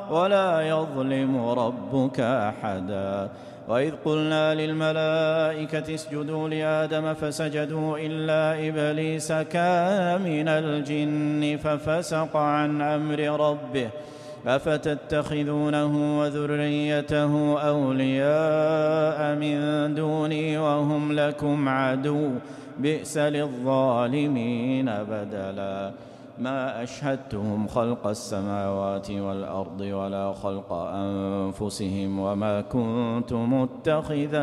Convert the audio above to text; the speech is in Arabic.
ولا يظلم ربك أحدا. وإذ قلنا للملائكة اسجدوا لآدم فسجدوا إلا إبليس كان من الجن ففسق عن أمر ربه أفتتخذونه وذريته أولياء من دوني وهم لكم عدو بئس للظالمين بدلا. ما أشهدتهم خلق السماوات والأرض ولا خلق أنفسهم وما كنت متخذ